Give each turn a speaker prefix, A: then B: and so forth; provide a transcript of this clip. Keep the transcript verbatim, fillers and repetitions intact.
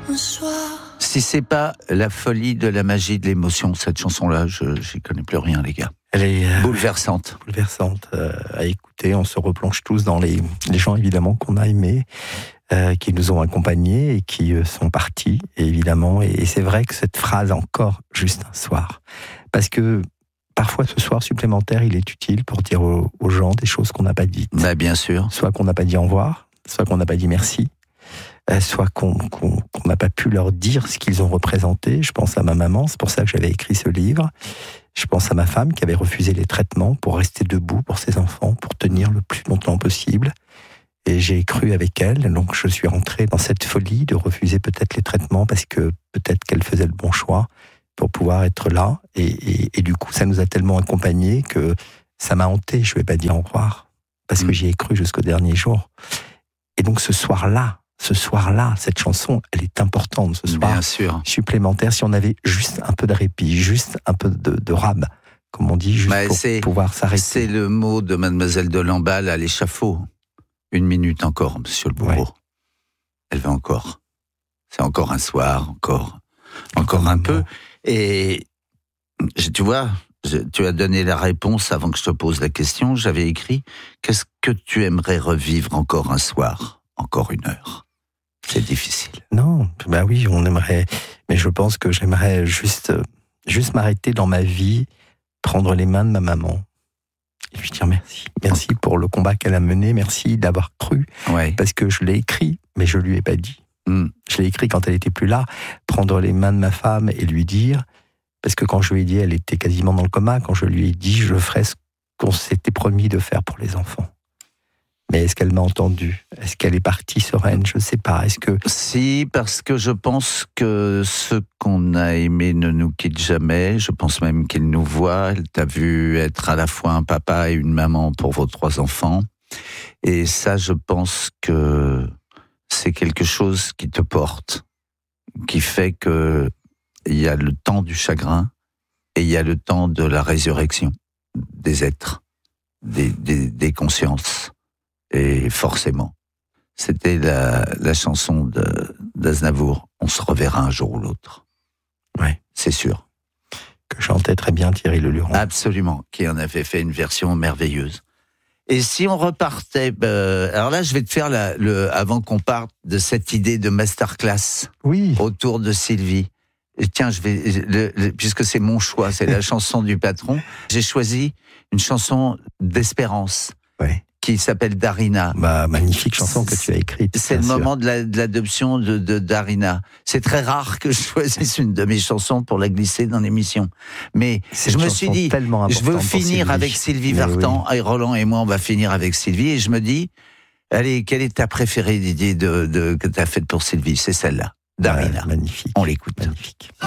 A: un soir.
B: Si c'est pas la folie de la magie de l'émotion, cette chanson-là, je j'y connais plus rien, les gars.
C: Elle est euh,
B: bouleversante.
C: Bouleversante euh, à écouter. On se replonge tous dans les, les gens, évidemment, qu'on a aimés, euh, qui nous ont accompagnés et qui euh, sont partis, évidemment. Et, et c'est vrai que cette phrase, encore juste un soir, parce que parfois, ce soir supplémentaire, il est utile pour dire aux, aux gens des choses qu'on n'a pas dites.
B: Bah, bien sûr.
C: Soit qu'on n'a pas dit au revoir, soit qu'on n'a pas dit merci, euh, soit qu'on qu'on, qu'on n'a pas pu leur dire ce qu'ils ont représenté. Je pense à ma maman, c'est pour ça que j'avais écrit ce livre. Je pense à ma femme qui avait refusé les traitements pour rester debout pour ses enfants, pour tenir le plus longtemps possible. Et j'ai cru avec elle, donc je suis rentré dans cette folie de refuser peut-être les traitements parce que peut-être qu'elle faisait le bon choix pour pouvoir être là. Et, et, et du coup, ça nous a tellement accompagnés que ça m'a hanté. Je ne vais pas dire au revoir parce que j'y ai cru jusqu'au dernier jour. Et donc ce soir-là, ce soir-là, cette chanson, elle est importante ce soir.
B: Bien sûr.
C: Supplémentaire, si on avait juste un peu de répit, juste un peu de, de rab, comme on dit, juste
B: bah,
C: pour pouvoir s'arrêter.
B: C'est le mot de Mademoiselle de Lamballe à l'échafaud. Une minute encore, monsieur le bourreau. Ouais. Elle veut encore. C'est encore un soir, encore, encore un peu. Et tu vois, je, tu as donné la réponse avant que je te pose la question. J'avais écrit, qu'est-ce que tu aimerais revivre encore un soir, encore une heure? C'est difficile.
C: Non, bah oui, on aimerait, mais je pense que j'aimerais juste, juste m'arrêter dans ma vie, prendre les mains de ma maman et lui dire merci. Merci pour le combat qu'elle a mené, merci d'avoir cru,
B: ouais.
C: Parce que je l'ai écrit, mais je lui ai pas dit.
B: Mm.
C: Je l'ai écrit quand elle était plus là, prendre les mains de ma femme et lui dire, parce que quand je lui ai dit, elle était quasiment dans le coma, quand je lui ai dit, je ferai ce qu'on s'était promis de faire pour les enfants. Mais est-ce qu'elle m'a entendu? Est-ce qu'elle est partie sereine? Je ne sais pas. Est-ce que...
B: Si, parce que je pense que ceux qu'on a aimés ne nous quittent jamais. Je pense même qu'ils nous voient. Elle t'a vu être à la fois un papa et une maman pour vos trois enfants. Et ça, je pense que c'est quelque chose qui te porte, qui fait que il y a le temps du chagrin et il y a le temps de la résurrection des êtres, des, des, des consciences. Et forcément, c'était la, la chanson de, d'Aznavour. On se reverra un jour ou l'autre.
C: Oui.
B: C'est sûr.
C: Que chantait très bien Thierry Leluron.
B: Absolument, qui en avait fait une version merveilleuse. Et si on repartait... Euh, alors là, je vais te faire, la, le, avant qu'on parte de cette idée de masterclass
C: oui.
B: autour de Sylvie. Et tiens, je vais, le, le, puisque c'est mon choix, c'est la chanson du patron, j'ai choisi une chanson d'espérance.
C: Oui.
B: Qui s'appelle Darina.
C: Bah, magnifique chanson que tu as écrite.
B: C'est le sûr. moment de, la, de l'adoption de, de Darina. C'est très rare que je choisisse une de mes chansons pour la glisser dans l'émission. Mais
C: c'est
B: je me suis dit, je veux finir
C: Sylvie.
B: avec Sylvie Mais Vartan, oui. Et Roland et moi, on va finir avec Sylvie. Et je me dis, allez, quelle est ta préférée, Didier, de, de, que tu as faite pour Sylvie? C'est celle-là, Darina.
C: Ouais, magnifique.
B: On l'écoute.
C: Magnifique.